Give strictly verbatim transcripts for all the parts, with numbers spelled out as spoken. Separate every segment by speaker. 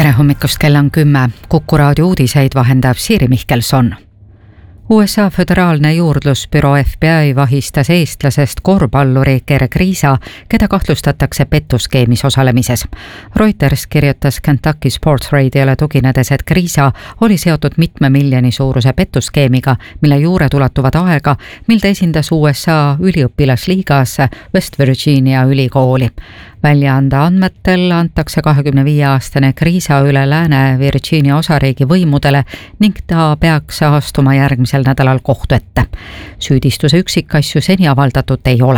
Speaker 1: tere hommikust, kell on kümme. Kuku raadio uudiseid vahendab Siiri Mihkelson. U S A föderaalne juurdlusbüroo F B I vahistas eestlasest korvpalluri Gerg Riisa, keda kahtlustatakse pettuskeemis osalemises. Reuters kirjutas Kentucky Sports Radio'le tuginedes, et Riisa oli seotud mitme miljoni suuruse pettuskeemiga, mille juured ulatuvad aega, mil ta esindas U S A üliõpilasliigas West Virginia ülikooli. Väljaanda andmetel antakse kahekümne viie aastane Riisa üle Lääne-Virginia osariigi võimudele ning ta peaks astuma järgmisel nädalal kohtu ette. Süüdistuse üksikasju seni avaldatud ei ole.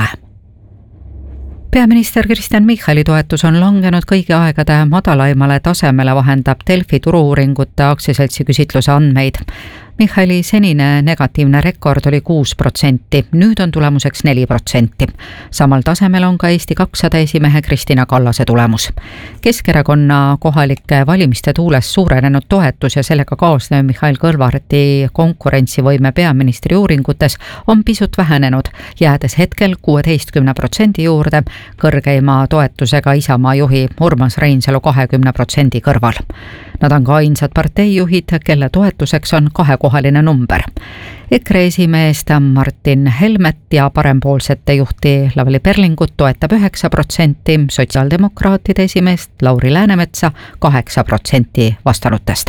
Speaker 1: Peaminister Kristen Michali toetus on langenud kõigi aegade madalaimale tasemele, vahendab Delfi turu-uuringute aktsiaseltsi küsitluse andmeid. Michali senine negatiivne rekord oli kuus protsenti, nüüd on tulemuseks neli protsenti. Samal tasemel on ka Eesti kakssada esimehe Kristina Kallase tulemus. Keskerakonna kohalike valimiste tuules suurenenud toetus ja sellega kaasnev Mihhail Kõlvarti konkurentsivõime peaministri uuringutes on pisut vähenenud, jäädes hetkel kuueteistkümne protsendi juurde, kõrgeima toetusega Isamaa juhi Urmas Reinsalu kahekümne protsendi kõrval. Nad on ka ainsad parteijuhid, kelle toetuseks on kahekohaline number. EKRE esimeest Martin Helmet ja parempoolsete juhti Lavly Perlingut toetab üheksa protsenti, sotsiaaldemokraatide esimeest Lauri Läänemetsa kaheksa protsenti vastanutest.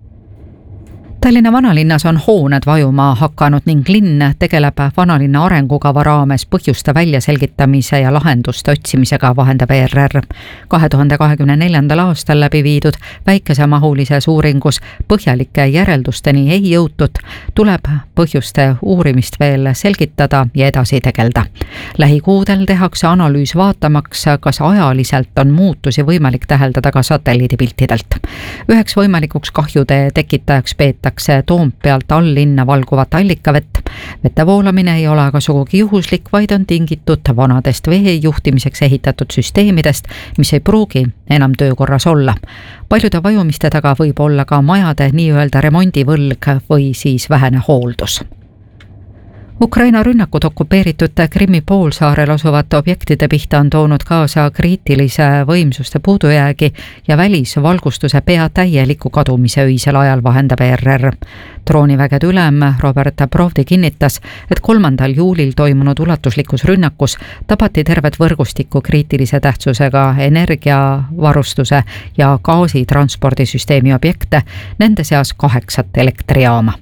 Speaker 1: Tallinna vanalinnas on hooned vajuma hakanud ning linn tegeleb vanalinna arengukava raames põhjuste väljaselgitamise ja lahenduste otsimisega, vahendab E R R. kahe tuhande kahekümne neljandal aastal läbi viidud väikesemahulises uuringus põhjalike järeldusteni ei jõutud, tuleb põhjuste uurimist veel selgitada ja edasi tegelda. Lähikuudel tehakse analüüs vaatamaks, kas ajaliselt on muutusi võimalik täheldada ka satelliidipiltidelt. Üheks võimalikuks kahjude tekitajaks peetakse Toompealt all linna valguvat allikavett. Vette voolamine ei ole aga sugugi juhuslik, vaid on tingitud vanadest vee juhtimiseks ehitatud süsteemidest, mis ei pruugi enam töökorras olla. Paljude vajumiste taga võib olla ka majade nii-öelda remondivõlg või siis vähene hooldus. Ukraina rünnakud okupeeritud Krimmi poolsaarel asuvat objektide pihta on toonud kaasa kriitilise võimsuste puudujäägi ja välisvalgustuse pea täieliku kadumise öisel ajal, vahendab E R R. Droonivägede ülem Robert Brovdi kinnitas, et kolmandal juulil toimunud ulatuslikus rünnakus tabati tervet võrgustikku kriitilise tähtsusega energiavarustuse ja gaasitranspordisüsteemi objekte, nende seas kaheksat elektrijaama.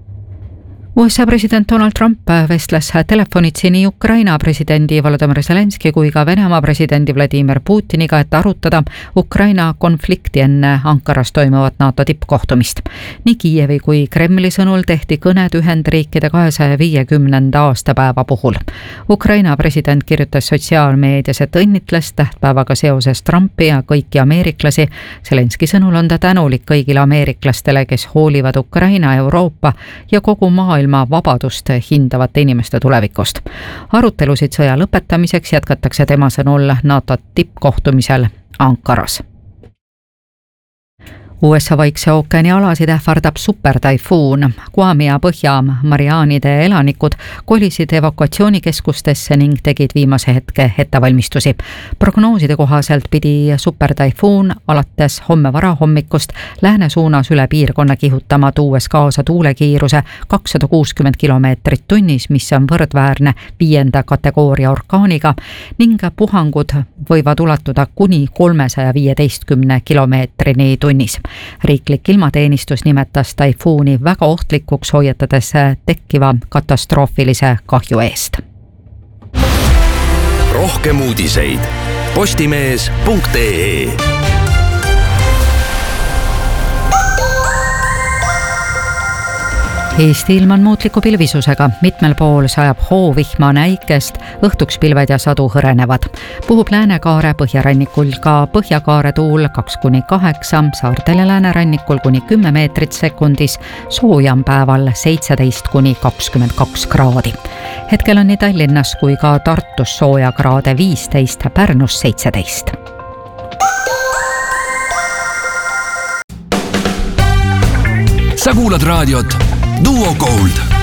Speaker 1: U S A president Donald Trump vestles telefonitsi nii Ukraina presidendi Volodymyr Zelenski kui ka Venemaa presidendi Vladimir Putiniga, et arutada Ukraina konflikti enne Ankaras toimuvat NATO tippkohtumist. Nii Kiievi kui Kremli sõnul tehti kõned Ühendriikide kahesaja viiekümnenda aastapäeva puhul. Ukraina president kirjutas sotsiaalmeedias, et õnnitles tähtpäevaga seoses Trumpi ja kõiki ameeriklasi. Zelenski sõnul on ta tänulik kõigile ameeriklastele, kes hoolivad Ukraina, Euroopa ja kogu maailma vabadust hindavate inimeste tulevikust. Arutelusid sõja lõpetamiseks jätkatakse tema sõnul NATO tippkohtumisel Ankaras. U S A Vaikse ookeani alasid ähvardab supertaifuun. Guam ja Põhja-Marianide elanikud kolisid evakuatsioonikeskustesse ning tegid viimase hetke ettevalmistusi. Prognooside kohaselt pidi supertaifuun alates homme varahommikust lääne suunas üle piirkonna kihutama, tuues kaasa tuulekiiruse kakssada kuuskümmend kilomeetrit tunnis, mis on võrdväärne viienda kategooria orkaaniga, ning puhangud võivad ulatuda kuni kolmesaja viieteistkümne kilomeetrini tunnis. Riiklik ilmateenistus nimetas taifuuni väga ohtlikuks, hoiatades tekkiva katastroofilise kahju eest.
Speaker 2: Rohkem uudiseid postimees punkt ee.
Speaker 1: Eesti ilm on muutliku pilvisusega, mitmel pool sajab hoovihma näikest, õhtuks pilved ja sadu hõrenevad. Puhub läänekaare põhjarannikul ka põhjakaare tuul kaks kuni kaheksa, saartel ja läänerannikul kuni kümme meetrit sekundis, soojam päeval seitseteist kuni kakskümmend kaks kraadi. Hetkel on nii Tallinnas kui ka Tartus sooja kraade viisteist, Pärnus seitseteist.
Speaker 2: Sa kuulad raadiot Duo Gold.